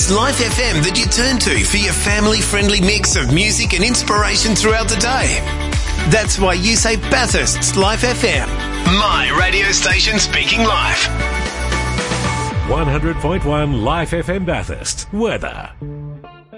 is Life FM that you turn to for your family-friendly mix of music and inspiration throughout the day. That's why you say Bathurst's Life FM. My radio station speaking life. 100.1 Life FM Bathurst. Weather.